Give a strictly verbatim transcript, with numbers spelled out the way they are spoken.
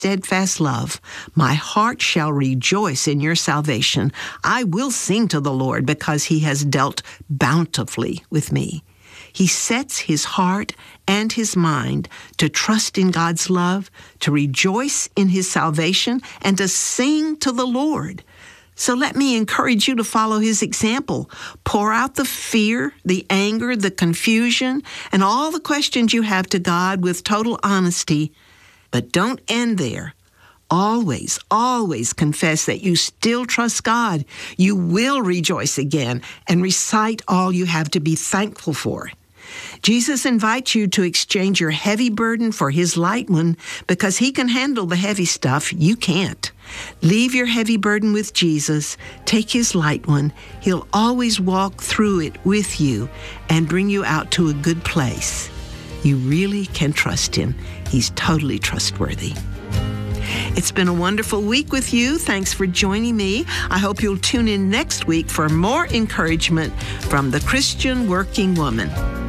steadfast love. My heart shall rejoice in your salvation. I will sing to the Lord because he has dealt bountifully with me. He sets his heart and his mind to trust in God's love, to rejoice in his salvation, and to sing to the Lord. So let me encourage you to follow his example. Pour out the fear, the anger, the confusion, and all the questions you have to God with total honesty. But don't end there. Always, always confess that you still trust God. You will rejoice again and recite all you have to be thankful for. Jesus invites you to exchange your heavy burden for his light one because he can handle the heavy stuff you can't. Leave your heavy burden with Jesus. Take his light one. He'll always walk through it with you and bring you out to a good place. You really can trust him. He's totally trustworthy. It's been a wonderful week with you. Thanks for joining me. I hope you'll tune in next week for more encouragement from the Christian working woman.